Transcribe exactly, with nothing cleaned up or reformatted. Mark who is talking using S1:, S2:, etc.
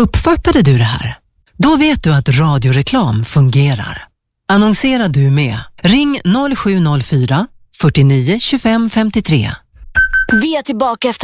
S1: Uppfattade du det här? Då vet du att radioreklam fungerar. Annonsera du med. Ring noll sju noll fyra, fyrtionio, tjugofem femtiotre.
S2: Vi är tillbaka efter